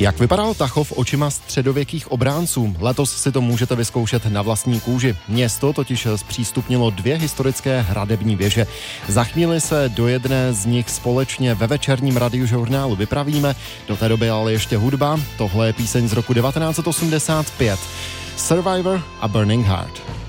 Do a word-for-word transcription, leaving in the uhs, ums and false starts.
Jak vypadal Tachov očima středověkých obránců? Letos si to můžete vyzkoušet na vlastní kůži. Město totiž zpřístupnilo dvě historické hradební věže. Za chvíli se do jedné z nich společně ve večerním radiožurnálu vypravíme. Do té doby ale ještě hudba. Tohle je píseň z roku devatenáct set osmdesát pět. Survivor a Burning Heart.